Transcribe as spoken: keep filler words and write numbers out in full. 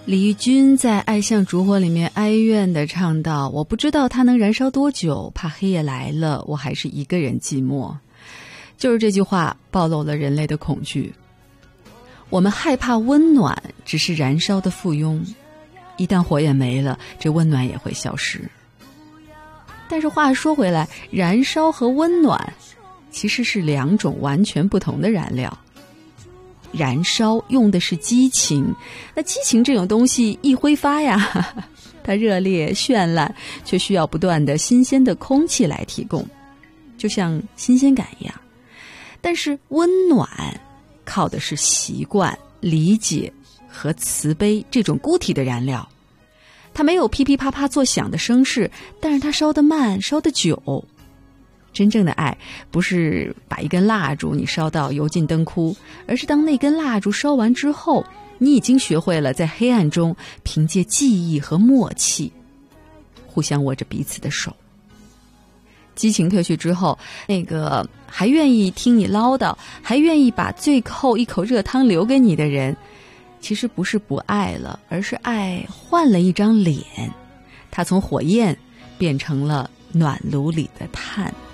李翊君在《爱像烛火》里面哀怨地唱道：我不知道它能燃烧多久，怕黑夜来了我还是一个人寂寞。就是这句话暴露了人类的恐惧。我们害怕温暖只是燃烧的附庸，一旦火焰没了，这温暖也会消失。但是话说回来，燃烧和温暖其实是两种完全不同的燃料。燃烧用的是激情，那激情这种东西一挥发呀，它热烈绚烂，却需要不断的新鲜的空气来提供，就像新鲜感一样。但是温暖靠的是习惯、理解和慈悲这种固体的燃料，它没有噼噼啪啪作响的声势，但是它烧得慢，烧得久。真正的爱不是把一根蜡烛你烧到油尽灯枯，而是当那根蜡烛烧完之后，你已经学会了在黑暗中凭借记忆和默契互相握着彼此的手。激情褪去之后，那个还愿意听你唠叨，还愿意把最后一口热汤留给你的人，其实不是不爱了，而是爱换了一张脸，他从火焰变成了暖炉里的炭。